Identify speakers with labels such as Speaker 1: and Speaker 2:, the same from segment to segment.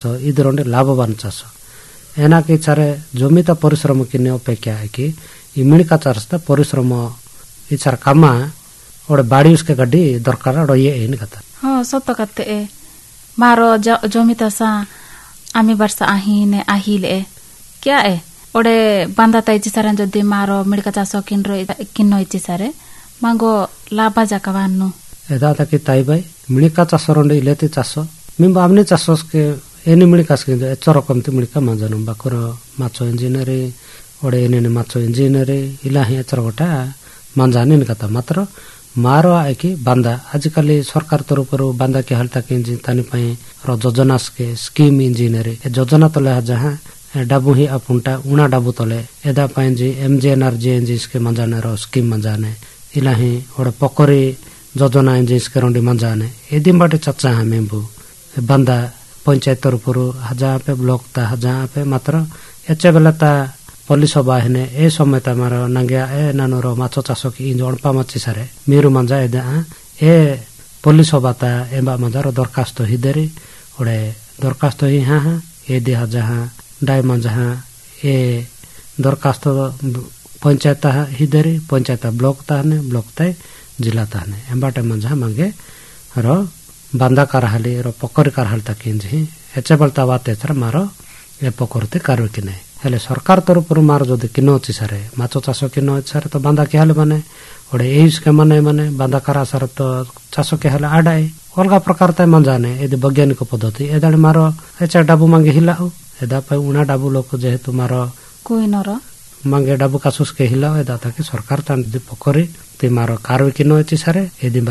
Speaker 1: इधर लाभवान चाष एना कि इच्छारे जमिता परिश्रम किने अपेक्षा है कि मिणिका चाष परिश्रम इच्छार कामा और बाड़ी उसके गड्डी दरकार और ये इन कथा
Speaker 2: हाँ सत्य कते ए मारो जमिता सा आमी वर्ष आहीने आहिले क्या ए ओडे बांधा ताइची सारे जदी मारो मिणिका चाष किन्नो इच्छी सारे मांगो लाभा जाकवानु
Speaker 1: एदा ताकि ताई भाई मिणिका चाष रोंडे इलेती चाष मिंबा आमने चाष के एनी मिणिका के एचर कमती मिणिका माजनु बाकर माछो इंजिनियरी ओडे एने माछो इंजिनियरी इला ही एचर गोटा मांजाने कथा मात्र मारो आए कि बांधा आजिकल सरकार तरफरु बांधा के हालता के तानी पाई र योजना के स्कीम इंजिनियरी योजना तले जहाँ डाबू ही अपुंटा उना डाबू तले एदा पाई जी MGNRG के मंजाने रो स्कीम मंजाने इला ही ओडे पकोरी योजना के रोंडी मंजाने एदिम बाटे चचा मेंबू बांधा पंचायत तरफरु हजार पे ब्लॉक ता हजार पे मात्र एचे बेलाता पल्ली सभा हेने ए समय तमार नांगिया ए नानुरो माछो चाषो की इंज अणपा मची सारे मीरु मंजा एदा ए पल्ली सभा ता एबा मंजार दरखास्त हिदेरी ओडे दरखास्त ही हाँ ए दे जहाँ डाय मंजा ए दरखास्त पंचायत हिदेरी पंचायत ब्लॉक ताने ब्लॉक ताय जिला ताने एबाटे मंजा मांगे रो बांधा कारहाली रो पकोरी कारहाल तक इंजी एचे बलता बात एथर मारो ए पकोरते कारु किने हेले सरकार तरफरु मारो जदि किनो अछि सारे माछो चाष किनो अछि सारे तो बांधा के हाले माने ओडे एइस के माने बांधा करा सारे तो चाष के हाले आडाए अलगा प्रकार ताय मंजाने एदि वैज्ञानिक पद्धति एदाले मारो एचा डाबू मांगे हिलाउ एदा पे उना डाबू लोक जेहेतु मारो
Speaker 2: कोई नरो
Speaker 1: मांगे डाबू कासुस के हिलाउ एदा ताकि सरकार तान दि पकोरी ते मारो कारु किनो अछि सारे एदिबा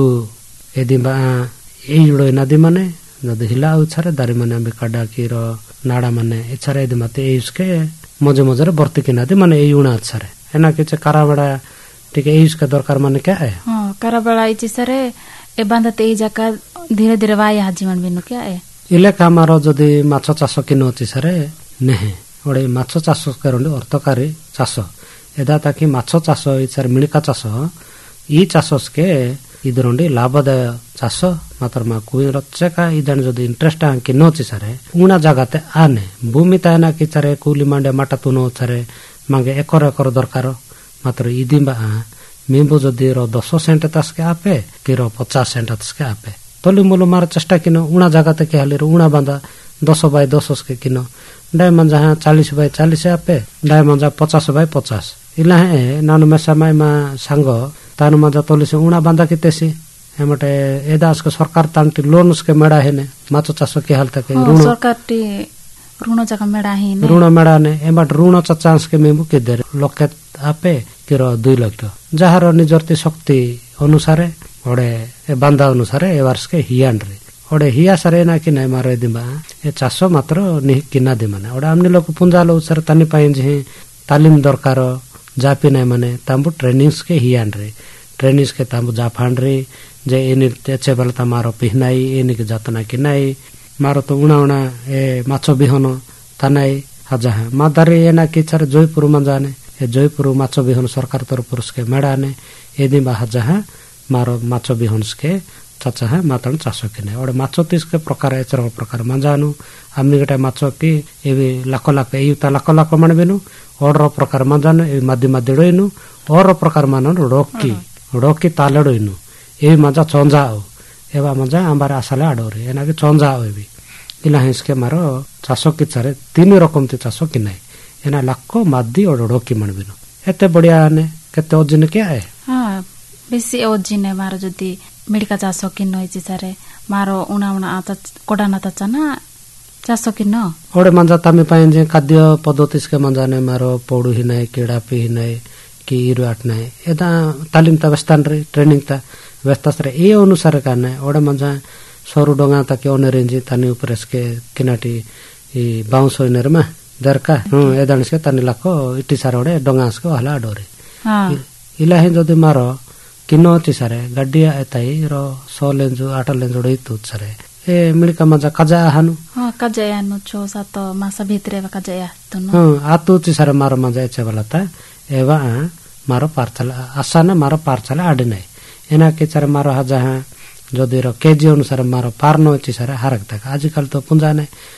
Speaker 1: एदिबा एयुडो नदी माने नदी हिलाउ छारे दारी माने अबे काडा की रो नाड़ा माने इच्छारे एदि मते एइसके मजे मजे बर्ती के नदी माने एयुणा छारे एना के काराबड़ा ठीक है एइस का दरकार माने क्या है
Speaker 2: हां काराबड़ा इछि सारे ए बांधते ए जाका धीरे धीरे वाया जीवन बिनु क्या है
Speaker 1: इले कामारो जदी माछो चाष किनो अछि सारे नेहे ओडे माछो चाष करंडे अर्थकारी चाष एदा ताकि माछो चाष इच्छार मिणिका चाष ई चाषस के इदरोंडी लाभदाय चाष मात्र मा कोई रचका इदन जदी इंटरेस्ट कि नोची सारे उना जगाते आने भूमि ताना कि चारे कूली मांडे माटा तुनो चारे मांगे एकर दरकार मात्र इदिबा मेंबो जदी रो 10 सेंट तस के आपे कि रो 50 सेंट तस के आपे तोली मोलो मार चेष्टा किनो उना जगाते के हाले उना बांधा 10 बाय 10 के किनो डायमंड जहां 40 बाय 40 आपे डायमंड 50 बाय 50 इला है नानु मेसामाय मा सांगो तानु मजा तोली से उना बांधा कितेसी हेमटे एदास के सरकार तांटी लोन उसके मेड़ा हेने माछो चाष के हाल तक
Speaker 2: ऋण सरकार टी ऋण जका मेड़ा हेने
Speaker 1: ऋण मेड़ा ने एमट ऋण चांस के मेमु के दे लक्ष आपे किरो 2 लाख जहार निजरती शक्ति अनुसारे ओडे ए बांधा अनुसारे ए वर्ष के हियान रे ओडे हिया सरे ना कि नै मारे दिबा ए चाष मात्र नि किना दे माने ओडे हमनी लोग पुंजालो सर तनी पाइन जे तालीम दरकार जापि नै माने तांबु ट्रेनिंग्स के हियान रे ट्रेनिंग्स के तांबु जाफान रे जे एनि तेचे बलता मारो पिहनाई एनि के जातना कि नै मारो तो उना ए माछो बिहन तनाई हजा मादारे एना कि छर जयपुर मंजाने ए जयपुर माछो बिहन सरकार तरफरु के मेडाने एदि बा हजा मारो माछो बिहन के चाचा है मातन चासो किने ओडे माछो तिस के प्रकार एचर प्रकार मंजानु हमनी गटा माछो की एबे लाख लाख एयुता लाख मानबेनु ओडर प्रकार मंजानु ए मध्य मध्य डोइनु और प्रकार मानन रोकी तालडोइनु ए मजा चंजाओ एबा मजा आंबार आसाले आडोरे एना के चंजाओ एबी इला हिसके मारो चासो कि चारे 3 रकम ते चासो किनाई एना लाख मादी और रोकी मानबेनु एते बढ़िया ने केते ओजिन के आए
Speaker 2: हां बेसी ओजिन मारो जदी मिडिका चासो किनो इछि सारे मारो उना आता कोडाना तचना चासो किनो
Speaker 1: ओडे मंजा तामे पाइन जे खाद्य पद्धति के मंजा ने मारो पौडु हि नै केडा पे हि नै कि इरु आट नै एदा तालिम ता व्यवस्थान रे ट्रेनिंग ता व्यवस्था रे ए अनुसार काने ओडे मंजा सरू डोंगा ता के ओने रेंज तानी ऊपर के किनाटी ई बाउंस होइनर मा दरका एदान से तानी लाको इटी सार ओडे डोंगा के हला डोरे हां इला हे जदी मारो किनो ति सारे गड्डिया एताई रो 100 लेंज 8 लेंज ओडे तु सारे ए मिळका मजा काजा हानु
Speaker 2: हां काजा यानु 6-7 मासा भितरे काजा या तनु
Speaker 1: हां आतु ति सारे मारो मजा एचे बलाता एवा मारो पार्सल आसाना मारो पार्सल आडे नै एना के चार मारो हजा जदी रो केजी अनुसार मारो पारनो छि सारे हारक तक आजकल तो पुंजा नै